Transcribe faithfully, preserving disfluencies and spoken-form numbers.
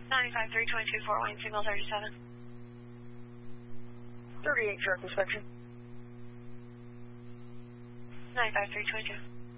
ninety-five three twenty-two, Fort Wayne, signal thirty-seven. thirty-eight, truck inspection. ninety-five three twenty-two.